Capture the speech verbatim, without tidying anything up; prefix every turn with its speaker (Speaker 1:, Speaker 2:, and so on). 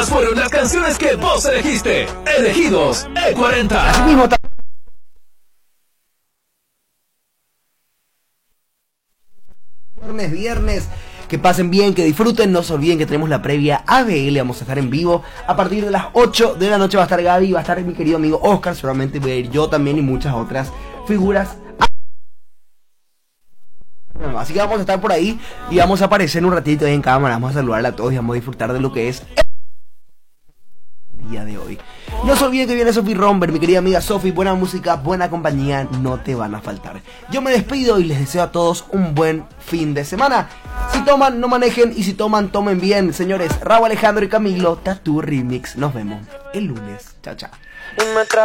Speaker 1: Estas fueron las canciones que vos elegiste. Elegidos E cuarenta.
Speaker 2: Así mismo también. Viernes, viernes. Que pasen bien, que disfruten, no se olviden que tenemos la previa A B L, vamos a estar en vivo a partir de las ocho de la noche. Va a estar Gaby, va a estar mi querido amigo Oscar, seguramente voy a ir yo también y muchas otras figuras. Así que vamos a estar por ahí y vamos a aparecer un ratito ahí en cámara, vamos a saludar a todos y vamos a disfrutar de lo que es el día de hoy. No se olviden que viene Sophie Romber, mi querida amiga Sophie, buena música, buena compañía, no te van a faltar. Yo me despido y les deseo a todos un buen fin de semana. Si toman, no manejen, y si toman, tomen bien. Señores, Raúl Alejandro y Camilo, Tattoo Remix. Nos vemos el lunes. Chao, chao.